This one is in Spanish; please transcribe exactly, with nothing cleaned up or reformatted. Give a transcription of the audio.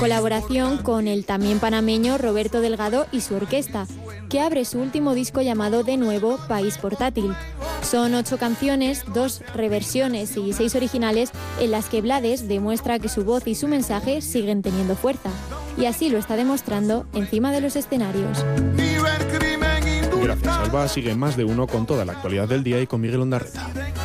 colaboración con el también panameño Roberto Delgado y su orquesta, que abre su último disco llamado de nuevo País Portátil. Son ocho canciones, dos reversiones y seis originales en las que Blades demuestra que su voz y su mensaje siguen teniendo fuerza. Y así lo está demostrando encima de los escenarios. Gracias, Alba. Sigue Más de Uno con toda la actualidad del día y con Miguel Ondarreta.